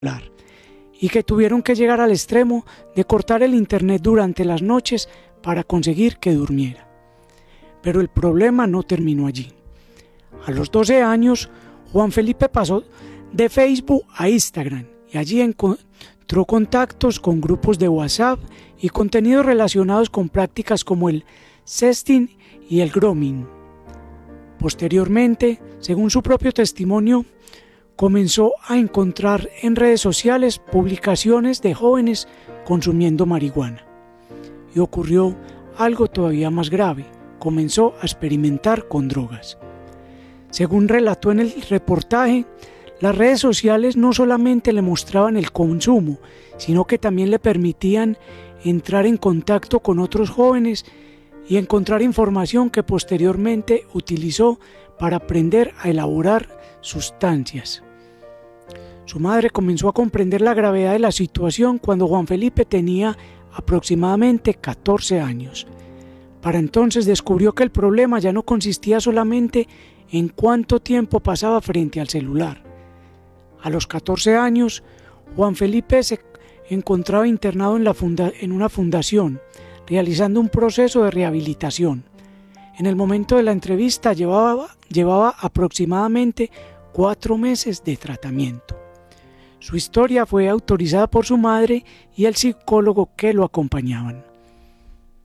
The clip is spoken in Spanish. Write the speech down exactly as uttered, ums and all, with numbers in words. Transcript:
y que tuvieron que llegar al extremo de cortar el internet durante las noches para conseguir que durmiera. Pero el problema no terminó allí. A los doce años, Juan Felipe pasó de Facebook a Instagram y allí encontró contactos con grupos de WhatsApp y contenidos relacionados con prácticas como el sexting y el grooming. Posteriormente, según su propio testimonio, comenzó a encontrar en redes sociales publicaciones de jóvenes consumiendo marihuana. Y ocurrió algo todavía más grave: comenzó a experimentar con drogas. Según relató en el reportaje, las redes sociales no solamente le mostraban el consumo, sino que también le permitían entrar en contacto con otros jóvenes y encontrar información que posteriormente utilizó para aprender a elaborar sustancias. Su madre comenzó a comprender la gravedad de la situación cuando Juan Felipe tenía aproximadamente catorce años. Para entonces descubrió que el problema ya no consistía solamente en cuánto tiempo pasaba frente al celular. A los catorce años, Juan Felipe se encontraba internado en, la funda- en una fundación, realizando un proceso de rehabilitación. En el momento de la entrevista llevaba, llevaba aproximadamente cuatro meses de tratamiento. Su historia fue autorizada por su madre y el psicólogo que lo acompañaban.